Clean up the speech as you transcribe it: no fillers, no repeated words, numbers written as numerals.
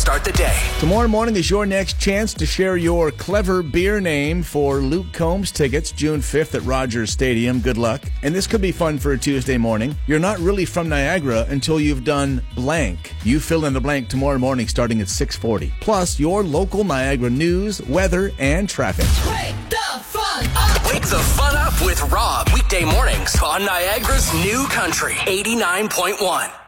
start the day. Tomorrow morning is your next chance to share your clever beer name for Luke Combs tickets, June 5th at Rogers Stadium. Good luck. And this could be fun for a Tuesday morning. You're not really from Niagara until you've done blank. You fill in the blank tomorrow morning starting at 6:40. Plus, your local Niagara news, weather, and traffic. Wake the fun up! Wake the fun up with Rob. Weekday mornings on Niagara's new country, 89.1.